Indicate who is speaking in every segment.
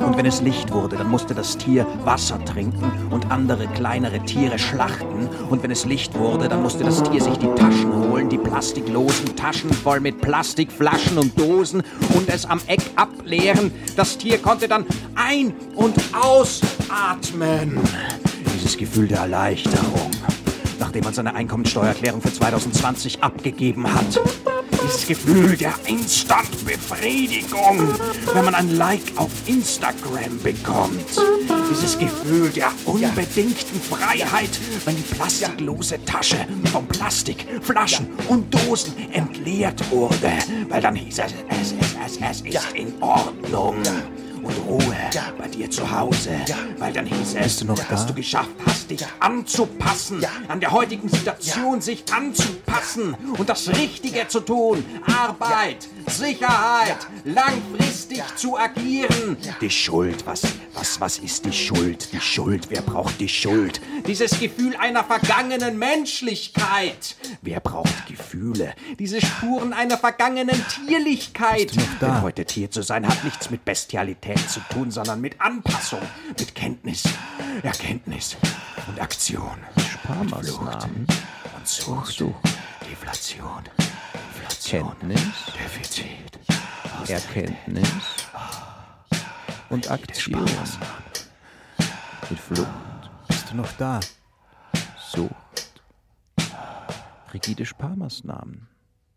Speaker 1: Und wenn es Licht wurde, dann musste das Tier Wasser trinken und andere kleinere Tiere schlachten. Und wenn es Licht wurde, dann musste das Tier sich die Taschen holen, die plastiklosen Taschen voll mit Plastikflaschen und Dosen und es am Eck ableeren. Das Tier konnte dann ein- und ausatmen. Dieses Gefühl der Erleichterung, nachdem man seine Einkommensteuererklärung für 2020 abgegeben hat. Dieses Gefühl der Instant-Befriedigung, wenn man ein Like auf Instagram bekommt. Dieses Gefühl der unbedingten Freiheit, wenn die plastiklose Tasche von Plastik, Flaschen und Dosen entleert wurde. Weil dann hieß es ist in Ordnung. Und Ruhe bei dir zu Hause. Weil dann hieß es, dass du geschafft hast, dich anzupassen. An der heutigen Situation sich anzupassen. Und das Richtige zu tun. Arbeit, Sicherheit, langfristig zu agieren. Die Schuld, was ist die Schuld? Die Schuld, wer braucht die Schuld? Dieses Gefühl einer vergangenen Menschlichkeit. Wer braucht Gefühle? Diese Spuren einer vergangenen Tierlichkeit. Denn heute Tier zu sein hat nichts mit Bestialität zu tun, sondern mit Anpassung, mit Kenntnis, Erkenntnis und Aktion.
Speaker 2: Sparmaßnahmen
Speaker 1: und Sucht, Deflation,
Speaker 2: Kenntnis,
Speaker 1: Defizit,
Speaker 2: Erkenntnis und Aktion. Mit Flucht,
Speaker 1: Bist du noch da?
Speaker 2: Sucht, rigide Sparmaßnahmen,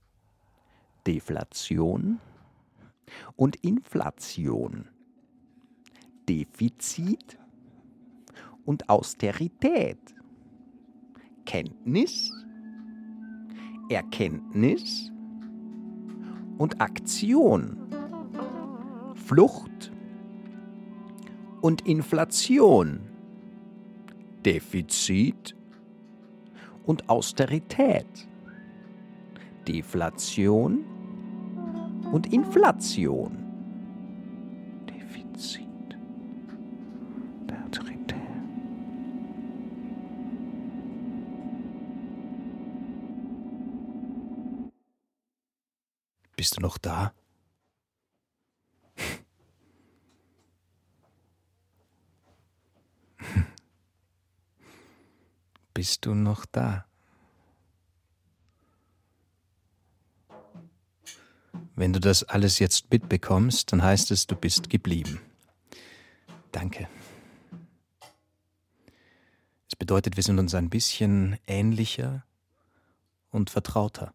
Speaker 2: Deflation und Inflation, Defizit und Austerität, Kenntnis, Erkenntnis und Aktion, Flucht und Inflation, Defizit und Austerität, Deflation und Inflation, Defizit der Autorität.
Speaker 1: Bist du noch da? Bist du noch da? Wenn du das alles jetzt mitbekommst, dann heißt es, du bist geblieben. Danke. Es bedeutet, wir sind uns ein bisschen ähnlicher und vertrauter.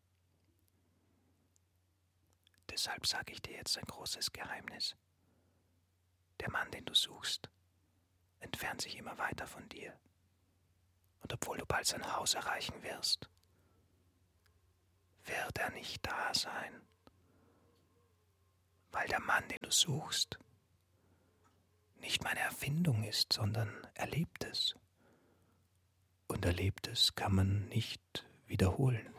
Speaker 1: Deshalb sage ich dir jetzt ein großes Geheimnis. Der Mann, den du suchst, entfernt sich immer weiter von dir. Und obwohl du bald sein Haus erreichen wirst, wird er nicht da sein. Weil der Mann, den du suchst, nicht meine Erfindung ist, sondern Erlebtes. Und Erlebtes kann man nicht wiederholen.